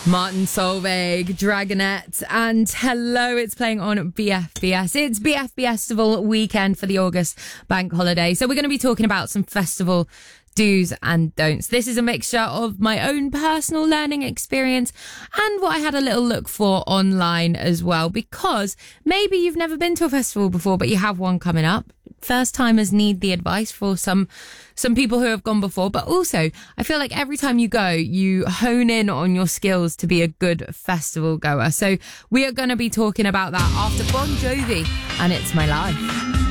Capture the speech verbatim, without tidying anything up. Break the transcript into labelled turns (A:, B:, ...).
A: Martin Solveig, Dragonette, and hello, it's playing on B F B S. It's B F B S Festival weekend for the August bank holiday. So we're going to be talking about some festival do's and don'ts. This is a mixture of my own personal learning experience and what I had a little look for online as well, because maybe you've never been to a festival before, but you have one coming up. First timers need the advice for some some people who have gone before, but also I feel like every time you go, you hone in on your skills to be a good festival goer. So we are going to be talking about that after Bon Jovi and It's My Life.